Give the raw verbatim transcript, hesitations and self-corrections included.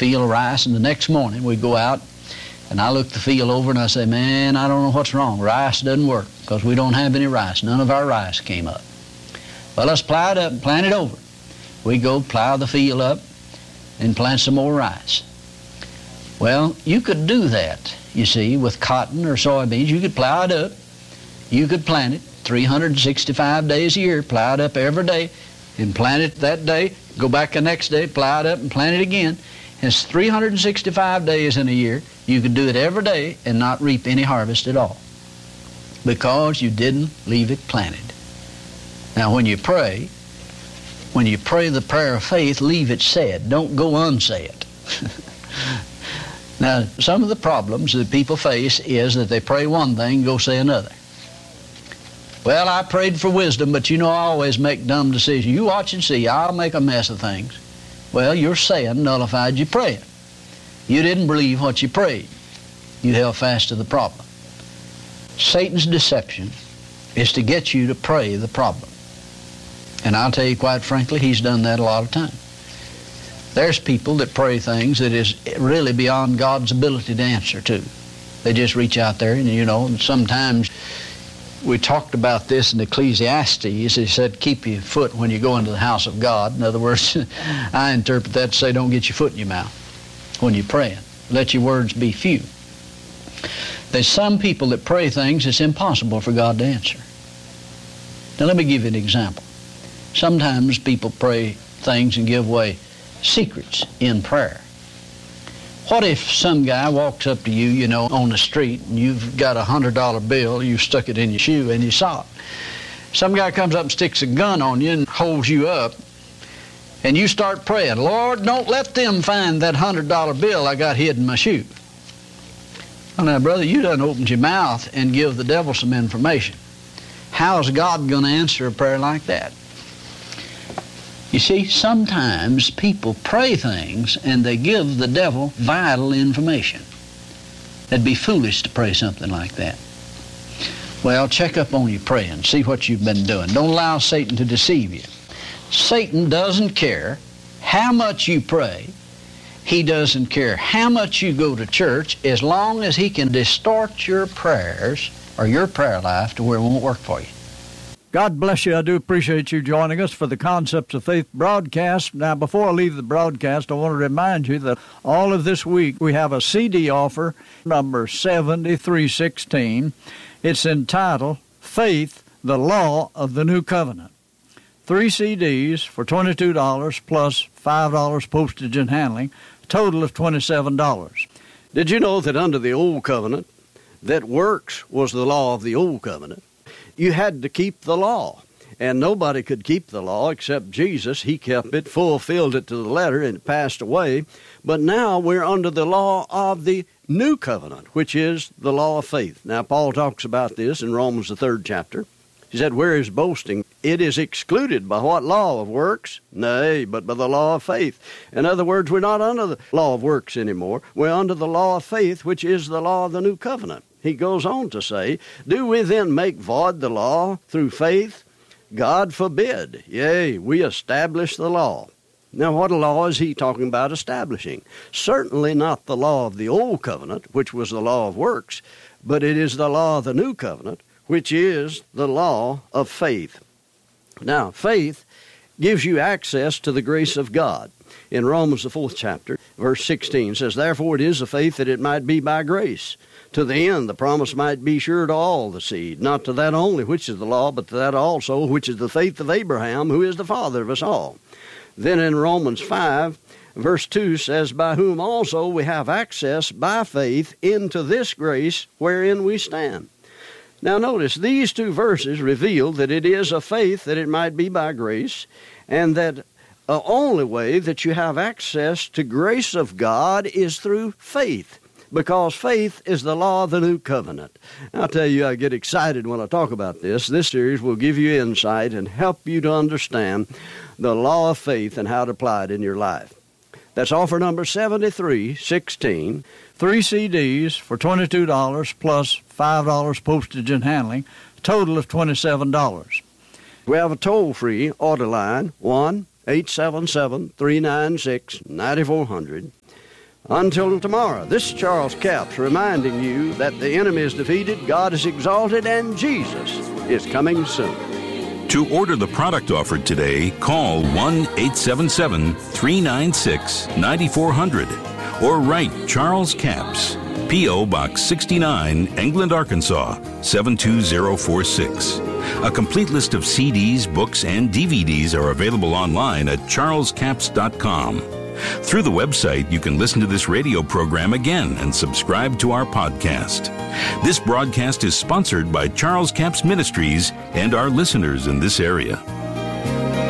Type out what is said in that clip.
field of rice, and the next morning we go out, and I look the field over and I say, man, I don't know what's wrong. Rice doesn't work because we don't have any rice. None of our rice came up. Well, let's plow it up and plant it over. We go plow the field up and plant some more rice. Well, you could do that, you see, with cotton or soybeans. You could plow it up. You could plant it three hundred sixty-five days a year, plow it up every day, and plant it that day, go back the next day, plow it up and plant it again. It's three hundred sixty-five days in a year. You could do it every day and not reap any harvest at all because you didn't leave it planted. Now, when you pray, when you pray the prayer of faith, leave it said. Don't go unsaid. Now, some of the problems that people face is that they pray one thing and go say another. Well, I prayed for wisdom, but you know I always make dumb decisions. You watch and see, I'll make a mess of things. Well, your saying nullified your praying. You didn't believe what you prayed. You held fast to the problem. Satan's deception is to get you to pray the problem. And I'll tell you quite frankly, he's done that a lot of times. There's people that pray things that is really beyond God's ability to answer to. They just reach out there and, you know, and sometimes we talked about this in Ecclesiastes. He said, keep your foot when you go into the house of God. In other words, I interpret that to say don't get your foot in your mouth when you're praying. Let your words be few. There's some people that pray things it's impossible for God to answer. Now let me give you an example. Sometimes people pray things and give away secrets in prayer. What if some guy walks up to you, you know, on the street, and you've got a hundred dollar bill, you stuck it in your shoe, and you saw it. Some guy comes up and sticks a gun on you and holds you up, and you start praying, Lord, don't let them find that hundred dollar bill I got hid in my shoe. Well, now, brother, you done opened your mouth and give the devil some information. How is God going to answer a prayer like that? You see, sometimes people pray things and they give the devil vital information. It'd be foolish to pray something like that. Well, check up on your praying. See what you've been doing. Don't allow Satan to deceive you. Satan doesn't care how much you pray. He doesn't care how much you go to church as long as he can distort your prayers or your prayer life to where it won't work for you. God bless you. I do appreciate you joining us for the Concepts of Faith broadcast. Now, before I leave the broadcast, I want to remind you that all of this week we have a C D offer, number seventy-three sixteen. It's entitled Faith, the Law of the New Covenant. Three C Ds for twenty-two dollars plus five dollars postage and handling, a total of twenty-seven dollars. Did you know that under the Old Covenant, that works was the law of the Old Covenant? You had to keep the law, and nobody could keep the law except Jesus. He kept it, fulfilled it to the letter, and it passed away. But now we're under the law of the New Covenant, which is the law of faith. Now, Paul talks about this in Romans, the third chapter. He said, where is boasting? It is excluded by what law of works? Nay, but by the law of faith. In other words, we're not under the law of works anymore. We're under the law of faith, which is the law of the New Covenant. He goes on to say, do we then make void the law through faith? God forbid. Yea, we establish the law. Now, what law is he talking about establishing? Certainly not the law of the Old Covenant, which was the law of works, but it is the law of the New Covenant, which is the law of faith. Now, faith gives you access to the grace of God. In Romans, the fourth chapter, verse sixteen says, therefore it is a faith that it might be by grace. To the end the promise might be sure to all the seed, not to that only which is the law, but to that also which is the faith of Abraham, who is the father of us all. Then in Romans five, verse two says, by whom also we have access by faith into this grace wherein we stand. Now notice, these two verses reveal that it is a faith that it might be by grace, and that the only way that you have access to grace of God is through faith, because faith is the law of the New Covenant. I'll tell you, I get excited when I talk about this. This series will give you insight and help you to understand the law of faith and how to apply it in your life. That's offer number seventy-three sixteen. Three C Ds for twenty-two dollars plus five dollars postage and handling, a total of twenty-seven dollars. We have a toll-free order line, one eight seven seven, three nine six, nine four zero zero. Until tomorrow, this is Charles Capps reminding you that the enemy is defeated, God is exalted, and Jesus is coming soon. To order the product offered today, call one eight seven seven, three nine six, nine four zero zero or write Charles Capps, P O. Box sixty-nine, England, Arkansas, seven two zero four six. A complete list of C Ds, books, and D V Ds are available online at charles capps dot com. Through the website, you can listen to this radio program again and subscribe to our podcast. This broadcast is sponsored by Charles Capps Ministries and our listeners in this area.